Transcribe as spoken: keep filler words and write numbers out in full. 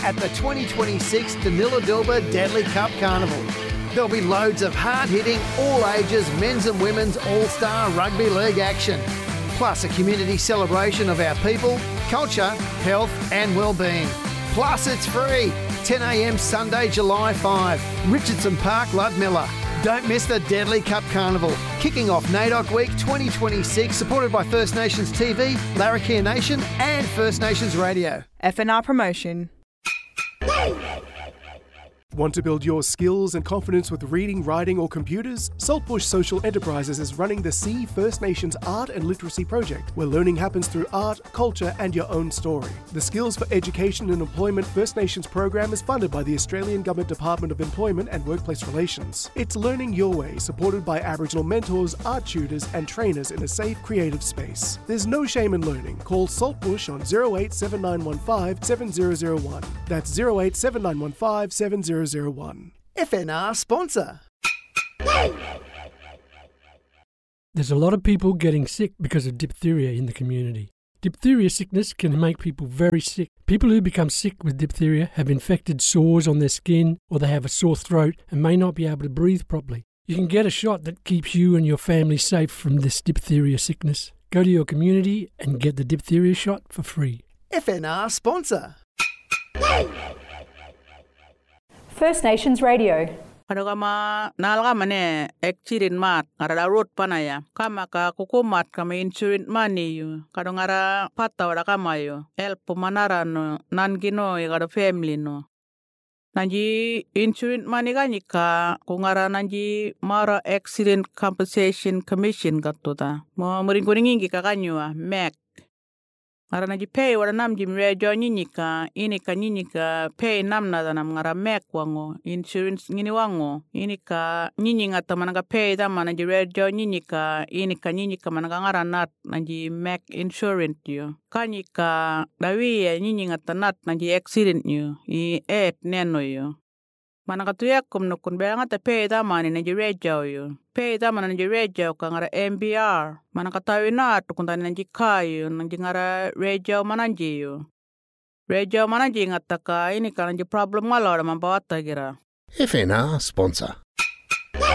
at the twenty twenty-six Danila-Dilba Deadly Cup Carnival. There'll be loads of hard-hitting, all-ages men's and women's all-star rugby league action, plus a community celebration of our people, culture, health and well-being. Plus it's free. ten a m Sunday, July fifth, Richardson Park, Ludmilla. Don't miss the Deadly Cup Carnival, kicking off NAIDOC Week twenty twenty-six, supported by First Nations T V, Larrakia Nation and First Nations Radio. F N R Promotion. Want to build your skills and confidence with reading, writing or computers? Saltbush Social Enterprises is running the See First Nations Art and Literacy Project, where learning happens through art, culture and your own story. The Skills for Education and Employment First Nations program is funded by the Australian Government Department of Employment and Workplace Relations. It's learning your way, supported by Aboriginal mentors, art tutors and trainers in a safe, creative space. There's no shame in learning. Call Saltbush on zero eight seven nine one five seven zero zero one. That's zero eight seven nine one five seven zero zero one. F N R sponsor. There's a lot of people getting sick because of diphtheria in the community. Diphtheria sickness can make people very sick. People who become sick with diphtheria have infected sores on their skin, or they have a sore throat and may not be able to breathe properly. You can get a shot that keeps you and your family safe from this diphtheria sickness. Go to your community and get the diphtheria shot for free. F N R sponsor. First Nations Radio. Kadagama nalgamane ekchirin mat ngara road panaya kama ka kukumat kama insurance money yu kadangara pata wada kama yu help manara no nangino igada family no nanji insurance money ganika kungara nanji mara accident compensation commission gatuta mo muringoringi kakanyua mek ngara nanji pay wada namji mrejo nyinika ini ka nyinika pay namna da nam ngara mek wango insurance ngini wango ini ka nyininga tamanaga pay da mananji rejo nyinika ini ka nyinika managa ngara nat nanji mek insurance yo kanyika dawi nyininga tanat nanji accident yo i et neno yo managa tuya kumno kun belanga ta pay da mani nanji rejo yo pay da mananji rejo ka ngara M B R managa tawi nat kun ta nanji kayo nanji ngara rejo mananji yo rejo mananji ngataka ini ka nanji problem ngalo da mambawata gira. F N R sponsor.